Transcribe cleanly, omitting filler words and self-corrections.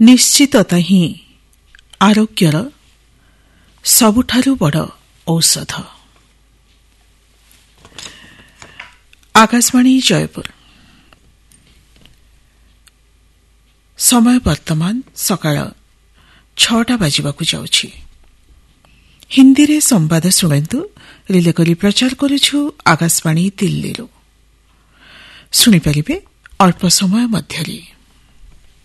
ନିଶ୍ଚିତତା ହିଁ ଆରୋଗ୍ୟର ସବୁଠାରୁ ବଡ଼ ଔଷଧ। ଆକାଶବାଣୀ ଜୟପୁର। ସମୟ ବର୍ତ୍ତମାନ ସକାଳ 6ଟା ବାଜିବାକୁ ଯାଉଛି। ହିନ୍ଦୀରେ ସମ୍ବାଦ ଶୁଣନ୍ତୁ। ରିଲେ କରି ପ୍ରଚାର କରୁଛୁ ଆକାଶବାଣୀ ଦିଲ୍ଲୀରୁ। ଶୁଣିପାରିବେ ଅଳ୍ପ ସମୟ ମଧ୍ୟରେ।